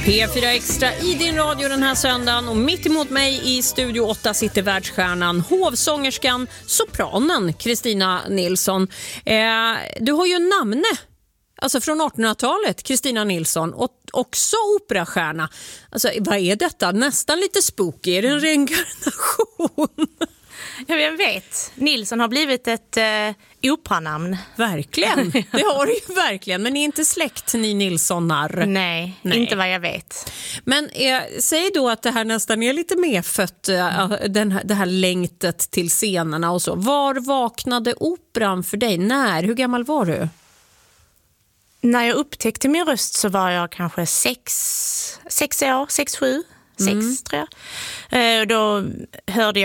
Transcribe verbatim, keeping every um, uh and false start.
P fyra Extra i din radio den här söndagen, och mitt emot mig i Studio åtta sitter världsstjärnan, hovsångerskan, sopranen Kristina Nilsson. Eh, du har ju namne, alltså från artonhundratalet, Kristina Nilsson, och också operastjärna. Alltså, vad är detta? Nästan lite spooky. Är det en reinkarnation? Jag vet. Nilsson har blivit ett eh, operanamn. Verkligen. Det har det ju verkligen. Men ni är inte släkt, ni Nilssonar. Nej, Nej. inte vad jag vet. Men eh, säg då att det här nästan är lite medfött, eh, den här, det här längtet till scenerna och så. Var vaknade operan för dig? När? Hur gammal var du? När jag upptäckte min röst så var jag kanske sex, sex år, sex, sju. Sex, mm. tror jag. Eh, då hörde jag